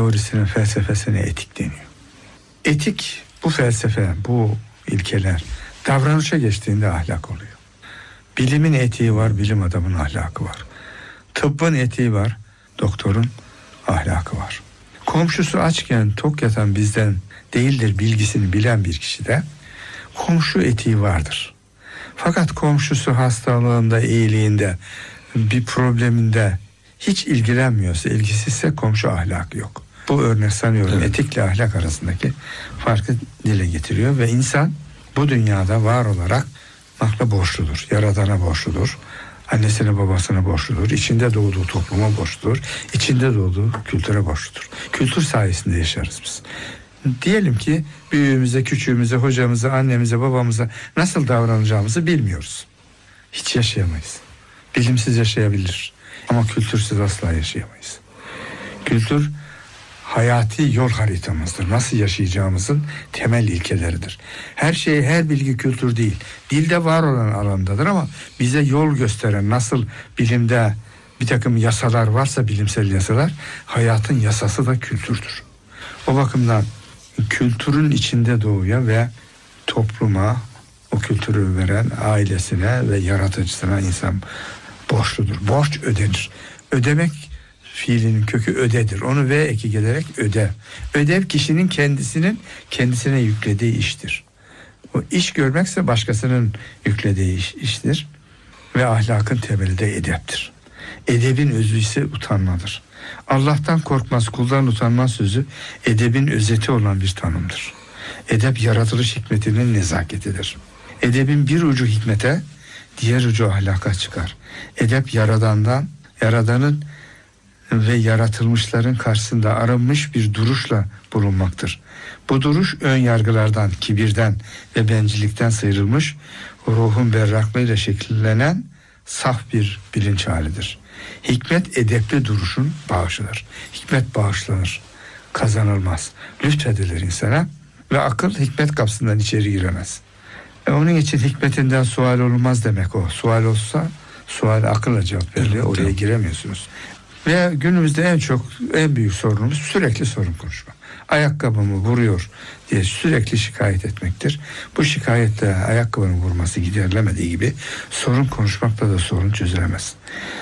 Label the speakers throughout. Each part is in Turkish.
Speaker 1: teorisine, felsefesine etik deniyor. Etik, bu felsefe, bu ilkeler davranışa geçtiğinde ahlak oluyor. Bilimin etiği var, bilim adamının ahlakı var. Tıbbın etiği var, doktorun ahlakı var. Komşusu açken tok yatan bizden değildir bilgisini bilen bir kişide komşu etiği vardır. Fakat komşusu hastalığında, iyiliğinde, bir probleminde hiç ilgilenmiyorsa, ilgisizse komşu ahlakı yok. Bu örnek sanıyorum evet, etikle ahlak arasındaki farkı dile getiriyor ve insan bu dünyada var olarak akla borçludur, Yaradan'a borçludur, annesine babasına borçludur, içinde doğduğu topluma borçludur, içinde doğduğu kültüre borçludur. Kültür sayesinde yaşarız biz. Diyelim ki büyüğümüze, küçüğümüze, hocamıza, annemize, babamıza nasıl davranacağımızı bilmiyoruz. Hiç yaşayamayız. Bilimsiz yaşayabilir ama kültürsüz asla yaşayamayız. Kültür hayati yol haritamızdır. Nasıl yaşayacağımızın temel ilkeleridir. Her şey, her bilgi kültür değil. Dilde var olan alandadır ama bize yol gösteren, nasıl bilimde bir takım yasalar varsa, bilimsel yasalar, hayatın yasası da kültürdür. O bakımdan kültürün içinde doğuya ve topluma, o kültürü veren ailesine ve yaratıcısına insan borçludur. Borç ödenir. Ödemek fiilinin kökü ödedir. Onu V eki gelerek öde. Ödev kişinin kendisine yüklediği iştir. O iş görmekse başkasının yüklediği iştir. Ve ahlakın temeli de edeptir. Edebin özü ise utanmadır. Allah'tan korkmaz, kuldan utanmaz sözü edebin özeti olan bir tanımdır. Edep yaratılış hikmetinin nezaketidir. Edebin bir ucu hikmete, diğer ucu ahlaka çıkar. Edep Yaradan'ın ve yaratılmışların karşısında arınmış bir duruşla bulunmaktır. Bu duruş ön yargılardan, kibirden ve bencillikten sıyrılmış, ruhun berraklığıyla şekillenen saf bir bilinç halidir. Hikmet edepli duruşun bağışıdır. Hikmet bağışlanır, kazanılmaz, lütfedilir insana ve akıl hikmet kapısından içeri giremez. Onun için hikmetinden sual olmaz demek o. Sual olsa sual akılla cevap veriliyor. Oraya giremiyorsunuz. Ve günümüzde en büyük sorunumuz sürekli sorun konuşma. Ayakkabımı vuruyor diye sürekli şikayet etmektir. Bu şikayetle ayakkabının vurması giderilemediği gibi sorun konuşmakla da sorun çözülemez.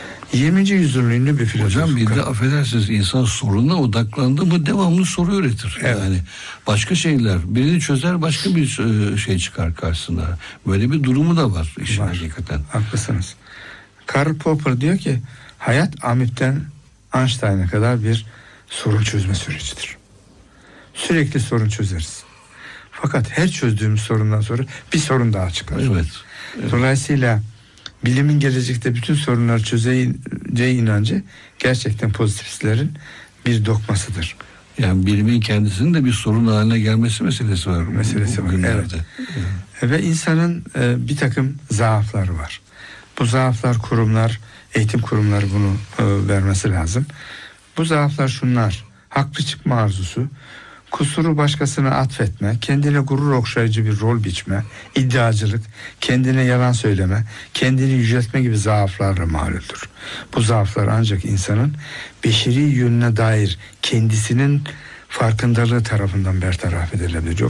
Speaker 1: 20. yüzyılın ünlü bir filozof.
Speaker 2: Hocam bir de affedersiniz, insan soruna odaklandı mı devamlı soru üretir.
Speaker 1: Evet.
Speaker 2: Yani başka şeyler birini çözer, başka bir şey çıkar karşısına. Böyle bir durumu da var işin hakikaten.
Speaker 1: Haklısınız. Karl Popper diyor ki hayat Amip'ten Einstein'a kadar bir sorun çözme sürecidir. Sürekli sorun çözeriz. Fakat her çözdüğümüz sorundan sonra bir sorun daha çıkar.
Speaker 2: Evet.
Speaker 1: Dolayısıyla bilimin gelecekte bütün sorunları çözeceği inancı gerçekten pozitivistlerin bir dogmasıdır.
Speaker 2: Yani bilimin kendisinin de bir sorun haline gelmesi meselesi var.
Speaker 1: Evet. Ve insanın bir takım zaafları var. Bu zaaflar eğitim kurumları bunu vermesi lazım. Bu zaaflar şunlar: haklı çıkma arzusu, kusuru başkasına atfetme, kendine gurur okşayıcı bir rol biçme, iddiacılık, kendine yalan söyleme, kendini yüceltme gibi zaaflarla maluldür. Bu zaaflar ancak insanın beşeri yönüne dair kendisinin farkındalığı tarafından bertaraf edilebilir.